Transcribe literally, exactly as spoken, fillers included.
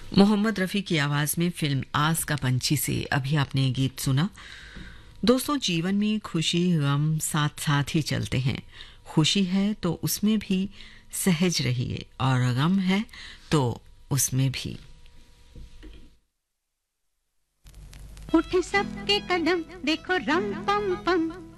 मोहम्मद रफ़ी की आवाज़ में फिल्म आस का पंछी से अभी आपने ये गीत सुना। दोस्तों, जीवन में खुशी गम साथ साथ ही चलते हैं। खुशी है तो उसमें भी सहज रहिए और गम है तो उसमें भी। उठे सबके कदम देखो रम पम पम,